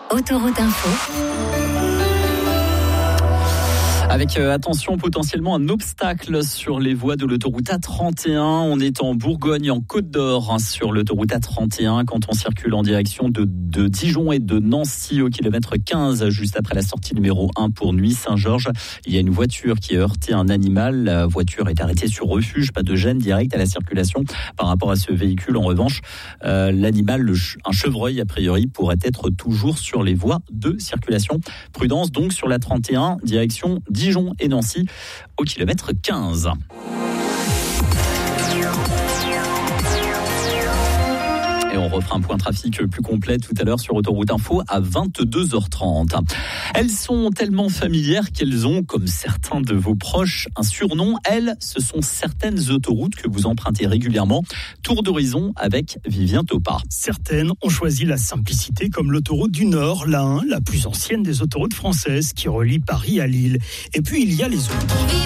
Autoroute Info. Avec attention, potentiellement un obstacle sur les voies de l'autoroute A31. On est en Bourgogne, en Côte d'Or, sur l'autoroute A31, quand on circule en direction de Dijon et de Nancy au kilomètre 15, juste après la sortie numéro 1 pour Nuits-Saint-Georges. Il y a une voiture qui a heurté un animal. La voiture est arrêtée sur refuge, pas de gêne directe à la circulation par rapport à ce véhicule. En revanche, l'animal, un chevreuil a priori, pourrait être toujours sur les voies de circulation. Prudence donc sur la 31, direction Dijon et Nancy au kilomètre 15. Et on refera un point trafic plus complet tout à l'heure sur Autoroute Info à 22h30. Elles sont tellement familières qu'elles ont, comme certains de vos proches, un surnom. Elles, ce sont certaines autoroutes que vous empruntez régulièrement. Tour d'horizon avec Vivien Topa. Certaines ont choisi la simplicité, comme l'autoroute du Nord, la 1, la plus ancienne des autoroutes françaises, qui relie Paris à Lille. Et puis il y a les autres.